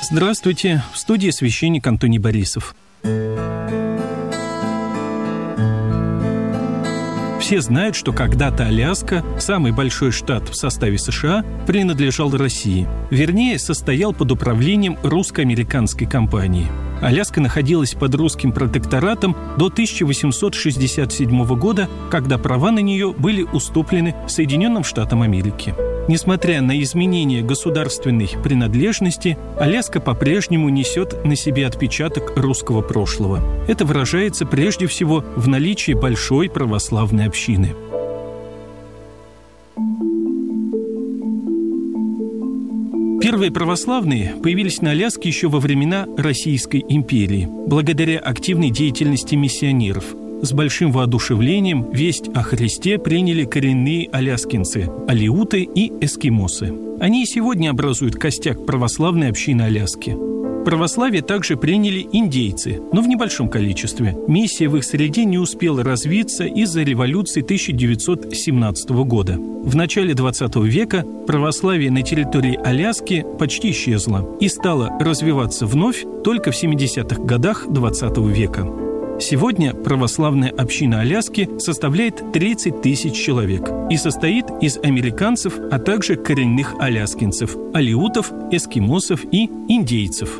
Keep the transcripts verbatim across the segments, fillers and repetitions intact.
Здравствуйте, в студии священник Антоний Борисов. Все знают, что когда-то Аляска, самый большой штат в составе США, принадлежал России. Вернее, состоял под управлением русско-американской компании. Аляска находилась под русским протекторатом до тысяча восемьсот шестьдесят седьмого года, когда права на нее были уступлены Соединенным Штатам Америки. Несмотря на изменение государственной принадлежности, Аляска по-прежнему несет на себе отпечаток русского прошлого. Это выражается прежде всего в наличии большой православной общины. Первые православные появились на Аляске еще во времена Российской империи, благодаря активной деятельности миссионеров. С большим воодушевлением весть о Христе приняли коренные аляскинцы, алеуты и эскимосы. Они и сегодня образуют костяк православной общины Аляски. Православие также приняли индейцы, но в небольшом количестве. Миссия в их среде не успела развиться из-за революции тысяча девятьсот семнадцатого года. В начале двадцатого века православие на территории Аляски почти исчезло и стало развиваться вновь только в семидесятых годах двадцатого века. Сегодня православная община Аляски составляет тридцать тысяч человек и состоит из американцев, а также коренных аляскинцев, алеутов, эскимосов и индейцев.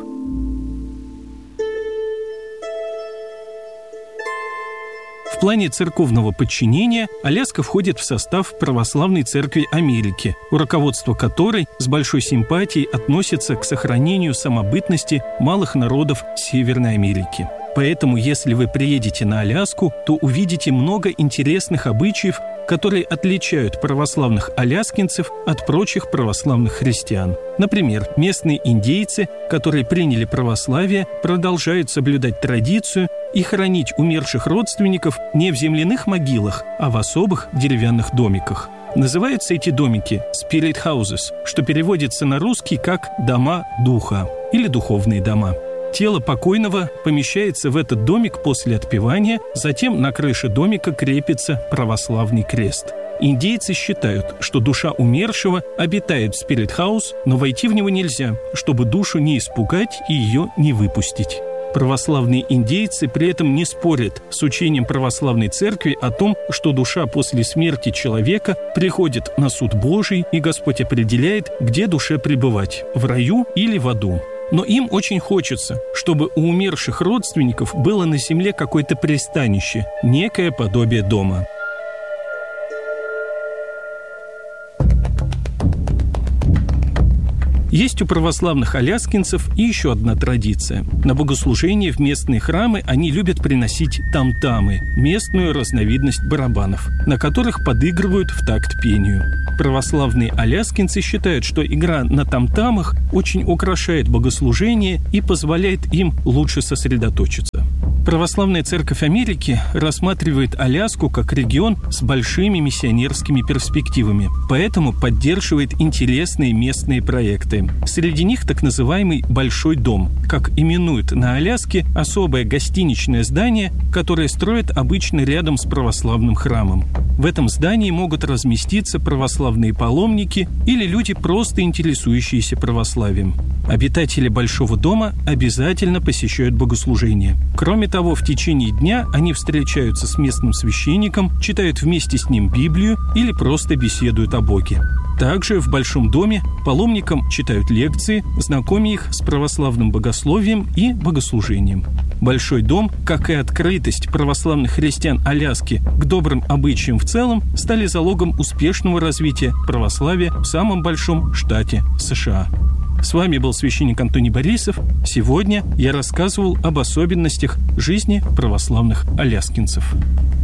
В плане церковного подчинения Аляска входит в состав Православной Церкви Америки, у руководства которой с большой симпатией относится к сохранению самобытности малых народов Северной Америки. Поэтому, если вы приедете на Аляску, то увидите много интересных обычаев, которые отличают православных аляскинцев от прочих православных христиан. Например, местные индейцы, которые приняли православие, продолжают соблюдать традицию и хоронить умерших родственников не в земляных могилах, а в особых деревянных домиках. Называются эти домики «spirit houses», что переводится на русский как «дома духа» или «духовные дома». Тело покойного помещается в этот домик после отпевания, затем на крыше домика крепится православный крест. Индейцы считают, что душа умершего обитает в спирит-хаус, но войти в него нельзя, чтобы душу не испугать и ее не выпустить. Православные индейцы при этом не спорят с учением православной церкви о том, что душа после смерти человека приходит на суд Божий, и Господь определяет, где душе пребывать – в раю или в аду. Но им очень хочется, чтобы у умерших родственников было на земле какое-то пристанище, некое подобие дома. Есть у православных аляскинцев и еще одна традиция. На богослужение в местные храмы они любят приносить там-тамы, местную разновидность барабанов, на которых подыгрывают в такт пению. Православные аляскинцы считают, что игра на там-тамах очень украшает богослужение и позволяет им лучше сосредоточиться. Православная Церковь Америки рассматривает Аляску как регион с большими миссионерскими перспективами, поэтому поддерживает интересные местные проекты. Среди них так называемый «Большой дом», как именуют на Аляске особое гостиничное здание, которое строят обычно рядом с православным храмом. В этом здании могут разместиться православные паломники или люди, просто интересующиеся православием. Обитатели Большого дома обязательно посещают богослужение. Кроме того, в течение дня они встречаются с местным священником, читают вместе с ним Библию или просто беседуют о Боге. Также в Большом доме паломникам читают лекции, знакомя их с православным богословием и богослужением. Большой дом, как и открытость православных христиан Аляски к добрым обычаям в целом, стали залогом успешного развития православия в самом большом штате США. С вами был священник Антоний Борисов. Сегодня я рассказывал об особенностях жизни православных аляскинцев.